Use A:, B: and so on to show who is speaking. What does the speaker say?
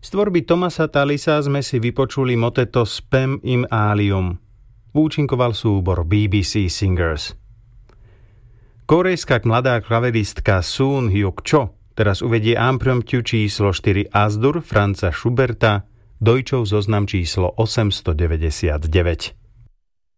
A: Z tvorby Thomasa Tallisa sme si vypočuli moteto Spem im alium. Účinkoval súbor BBC Singers. Kórejská mladá klaveristka Soon Hyuk Cho teraz uvedie impromptu číslo 4 As-dur Franza Schuberta, Deutschov zoznam číslo 899.